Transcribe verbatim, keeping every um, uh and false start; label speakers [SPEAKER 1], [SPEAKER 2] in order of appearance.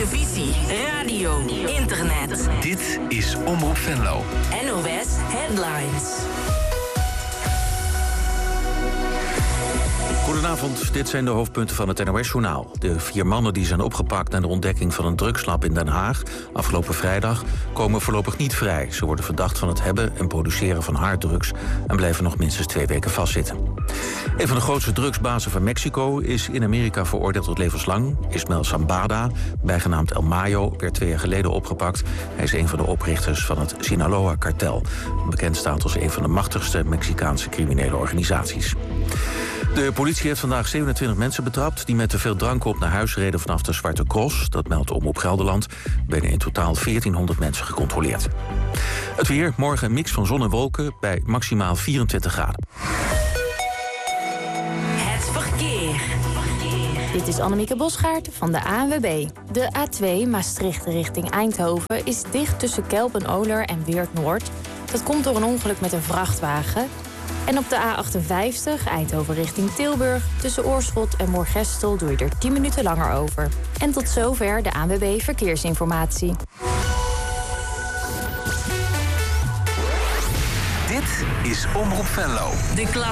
[SPEAKER 1] televisie, radio, internet.
[SPEAKER 2] Dit is Omroep Venlo.
[SPEAKER 1] N O S Headlines.
[SPEAKER 3] Goedenavond, dit zijn de hoofdpunten van het N O S-journaal. De vier mannen die zijn opgepakt na de ontdekking van een drugslab in Den Haag afgelopen vrijdag komen voorlopig niet vrij. Ze worden verdacht van het hebben en produceren van harddrugs en blijven nog minstens twee weken vastzitten. Een van de grootste drugsbazen van Mexico is in Amerika veroordeeld tot levenslang. Ismael Zambada, bijgenaamd El Mayo, werd twee jaar geleden opgepakt. Hij is een van de oprichters van het Sinaloa-kartel. Bekend staat als een van de machtigste Mexicaanse criminele organisaties. De politie heeft vandaag zevenentwintig mensen betrapt die met te veel drank op naar huis reden vanaf de Zwarte Cross. Dat meldt Omroep Gelderland. Er werden in totaal veertienhonderd mensen gecontroleerd. Het weer, morgen een mix van zon en wolken bij maximaal vierentwintig graden.
[SPEAKER 1] Het verkeer.
[SPEAKER 4] Dit is Annemieke Bosgaard van de A N W B. De A twee Maastricht richting Eindhoven is dicht tussen Kelpen-Oler en Weert-Noord. Dat komt door een ongeluk met een vrachtwagen. En op de A achtenvijftig Eindhoven richting Tilburg tussen Oorschot en Moergestel doe je er tien minuten langer over. En tot zover de A N W B Verkeersinformatie.
[SPEAKER 2] Dit is Omroep Venlo.
[SPEAKER 1] De klas